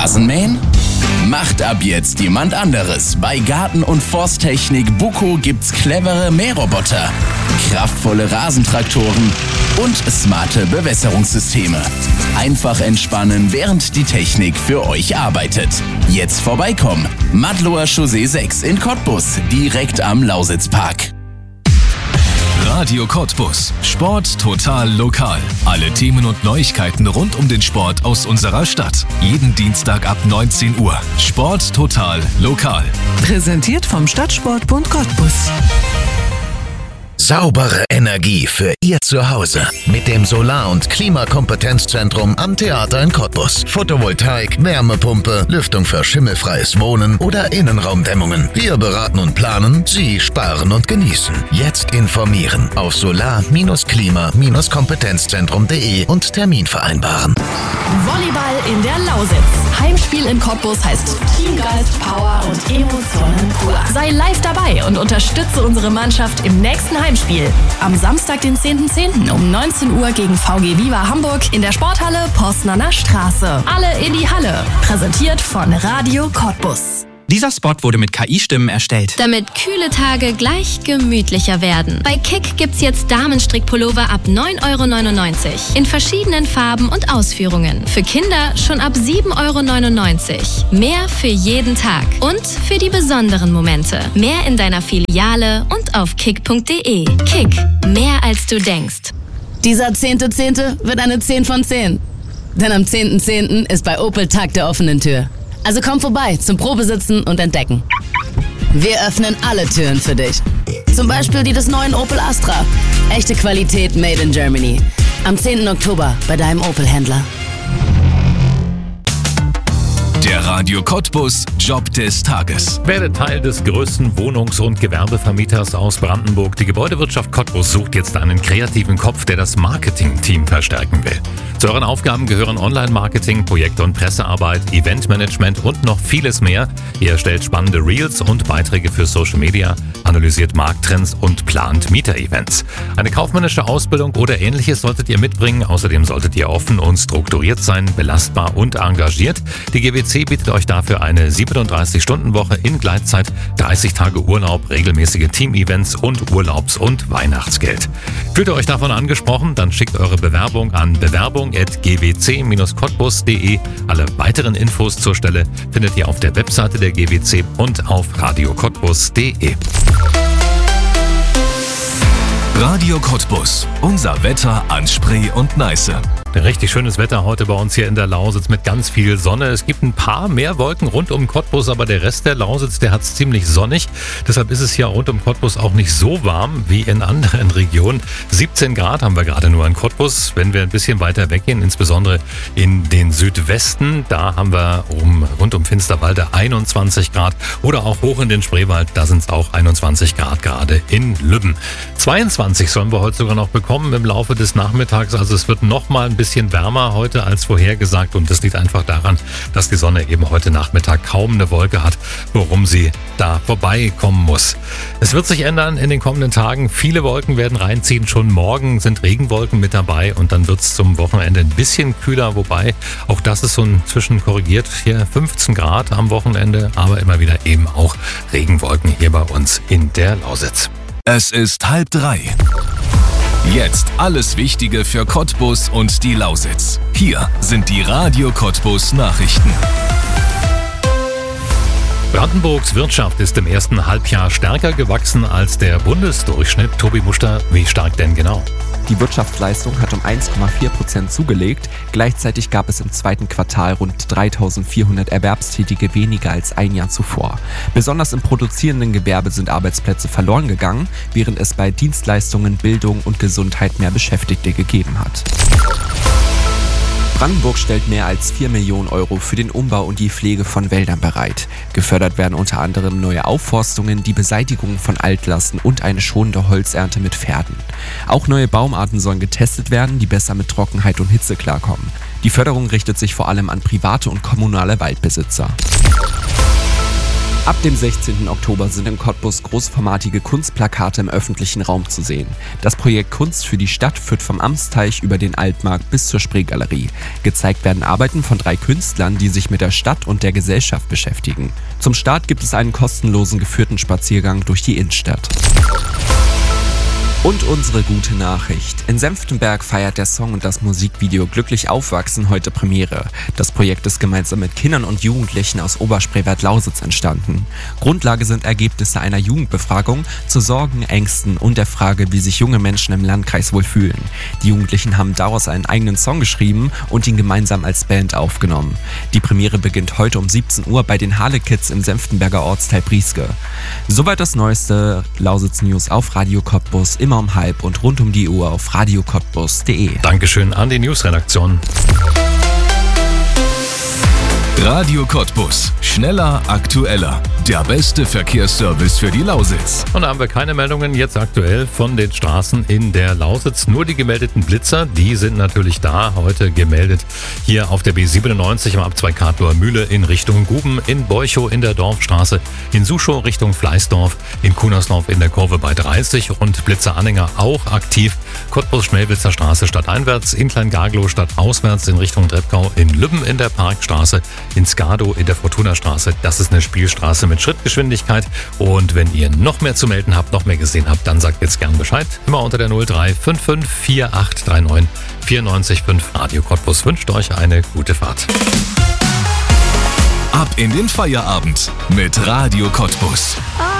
Rasenmähen? Macht ab jetzt jemand anderes. Bei Garten- und Forsttechnik Buco gibt's clevere Mähroboter, kraftvolle Rasentraktoren und smarte Bewässerungssysteme. Einfach entspannen, während die Technik für euch arbeitet. Jetzt vorbeikommen. Madloer Chaussee 6 in Cottbus, direkt am Lausitzpark. Radio Cottbus. Sport total lokal. Alle Themen und Neuigkeiten rund um den Sport aus unserer Stadt. Jeden Dienstag ab 19 Uhr. Sport total lokal. Präsentiert vom Stadtsportbund Cottbus. Saubere Energie für Ihr Zuhause mit dem Solar- und Klimakompetenzzentrum am Theater in Cottbus. Photovoltaik, Wärmepumpe, Lüftung für schimmelfreies Wohnen oder Innenraumdämmungen. Wir beraten und planen, Sie sparen und genießen. Jetzt informieren auf solar-klima-kompetenzzentrum.de und Termin vereinbaren. Volleyball in der Lausitz. Heimspiel in Cottbus heißt Teamgeist, Power und Emotionen pur. Sei live dabei und unterstütze unsere Mannschaft im nächsten Heimspiel. Am Samstag, den 10.10. um 19 Uhr gegen VG Viva Hamburg in der Sporthalle Postnerner Straße. Alle in die Halle. Präsentiert von Radio Cottbus. Dieser Spot wurde mit KI-Stimmen erstellt. Damit kühle Tage gleich gemütlicher werden. Bei Kick gibt's jetzt Damenstrickpullover ab 9,99 € in verschiedenen Farben und Ausführungen. Für Kinder schon ab 7,99 €. Mehr für jeden Tag und für die besonderen Momente. Mehr in deiner Filiale und auf kick.de. Kick, mehr als du denkst. Dieser 10.10. wird eine 10 von 10. Denn am 10.10. ist bei Opel Tag der offenen Tür. Also komm vorbei zum Probesitzen und Entdecken. Wir öffnen alle Türen für dich. Zum Beispiel die des neuen Opel Astra. Echte Qualität made in Germany. Am 10. Oktober bei deinem Opel-Händler. Der Radio Cottbus Job des Tages. Werde Teil des größten Wohnungs- und Gewerbevermieters aus Brandenburg. Die Gebäudewirtschaft Cottbus sucht jetzt einen kreativen Kopf, der das Marketing-Team verstärken will. Zu euren Aufgaben gehören Online-Marketing, Projekt- und Pressearbeit, Eventmanagement und noch vieles mehr. Ihr erstellt spannende Reels und Beiträge für Social Media, analysiert Markttrends und plant Mieter-Events. Eine kaufmännische Ausbildung oder Ähnliches solltet ihr mitbringen. Außerdem solltet ihr offen und strukturiert sein, belastbar und engagiert. Die GWC bietet euch dafür eine 37-Stunden-Woche in Gleitzeit, 30 Tage Urlaub, regelmäßige Team-Events und Urlaubs- und Weihnachtsgeld. Fühlt ihr euch davon angesprochen? Dann schickt eure Bewerbung an bewerbung@gwc-cottbus.de. Alle weiteren Infos zur Stelle findet ihr auf der Webseite der GWC und auf radiocottbus.de. Radio Cottbus. Unser Wetter an Spree und Neiße. Richtig schönes Wetter heute bei uns hier in der Lausitz mit ganz viel Sonne. Es gibt ein paar mehr Wolken rund um Cottbus, aber der Rest der Lausitz, der hat es ziemlich sonnig. Deshalb ist es hier rund um Cottbus auch nicht so warm wie in anderen Regionen. 17 Grad haben wir gerade nur in Cottbus. Wenn wir ein bisschen weiter weggehen, insbesondere in den Südwesten, da haben wir rund um Finsterwalde 21 Grad. Oder auch hoch in den Spreewald, da sind es auch 21 Grad gerade in Lübben. 22 sollen wir heute sogar noch bekommen im Laufe des Nachmittags. Also es wird noch mal ein bisschen wärmer heute als vorhergesagt und das liegt einfach daran, dass die Sonne eben heute Nachmittag kaum eine Wolke hat, worum sie da vorbeikommen muss. Es wird sich ändern in den kommenden Tagen. Viele Wolken werden reinziehen. Schon morgen sind Regenwolken mit dabei und dann wird es zum Wochenende ein bisschen kühler, wobei auch das ist so inzwischen korrigiert. Hier 15 Grad am Wochenende, aber immer wieder eben auch Regenwolken hier bei uns in der Lausitz. Es ist 2:30. Jetzt alles Wichtige für Cottbus und die Lausitz. Hier sind die Radio Cottbus Nachrichten. Brandenburgs Wirtschaft ist im ersten Halbjahr stärker gewachsen als der Bundesdurchschnitt. Tobi Muster, wie stark denn genau? Die Wirtschaftsleistung hat um 1,4% zugelegt. Gleichzeitig gab es im zweiten Quartal rund 3.400 Erwerbstätige weniger als ein Jahr zuvor. Besonders im produzierenden Gewerbe sind Arbeitsplätze verloren gegangen, während es bei Dienstleistungen, Bildung und Gesundheit mehr Beschäftigte gegeben hat. Brandenburg stellt mehr als 4 Millionen Euro für den Umbau und die Pflege von Wäldern bereit. Gefördert werden unter anderem neue Aufforstungen, die Beseitigung von Altlasten und eine schonende Holzernte mit Pferden. Auch neue Baumarten sollen getestet werden, die besser mit Trockenheit und Hitze klarkommen. Die Förderung richtet sich vor allem an private und kommunale Waldbesitzer. Ab dem 16. Oktober sind in Cottbus großformatige Kunstplakate im öffentlichen Raum zu sehen. Das Projekt Kunst für die Stadt führt vom Amtsteich über den Altmarkt bis zur Spreegalerie. Gezeigt werden Arbeiten von 3 Künstlern, die sich mit der Stadt und der Gesellschaft beschäftigen. Zum Start gibt es einen kostenlosen geführten Spaziergang durch die Innenstadt. Und unsere gute Nachricht. In Senftenberg feiert der Song und das Musikvideo Glücklich Aufwachsen heute Premiere. Das Projekt ist gemeinsam mit Kindern und Jugendlichen aus Oberspreewald-Lausitz entstanden. Grundlage sind Ergebnisse einer Jugendbefragung zu Sorgen, Ängsten und der Frage, wie sich junge Menschen im Landkreis wohl fühlen. Die Jugendlichen haben daraus einen eigenen Song geschrieben und ihn gemeinsam als Band aufgenommen. Die Premiere beginnt heute um 17 Uhr bei den Harle Kids im Senftenberger Ortsteil Brieske. Soweit das neueste Lausitz News auf Radio Cottbus, immer um halb und rund um die Uhr auf radiocottbus.de. Dankeschön an die Newsredaktion. Radio Cottbus. Schneller, aktueller. Der beste Verkehrsservice für die Lausitz. Und da haben wir keine Meldungen jetzt aktuell von den Straßen in der Lausitz. Nur die gemeldeten Blitzer, die sind natürlich da. Heute gemeldet hier auf der B97 am Abzweig Kartloer Mühle in Richtung Guben, in Beuchow in der Dorfstraße, in Suschow Richtung Fleißdorf, in Kunersdorf in der Kurve bei 30 und Blitzeranhänger auch aktiv. Cottbus-Schmelwitzer Straße stadteinwärts, in Kleingaglow stadtauswärts in Richtung Treppgau, in Lübben in der Parkstraße, in Skadow in der Fortuna-Straße. Das ist eine Spielstraße mit Schrittgeschwindigkeit. Und wenn ihr noch mehr zu melden habt, noch mehr gesehen habt, dann sagt jetzt gern Bescheid. Immer unter der 0355 4839 94.5. Radio Cottbus wünscht euch eine gute Fahrt. Ab in den Feierabend mit Radio Cottbus.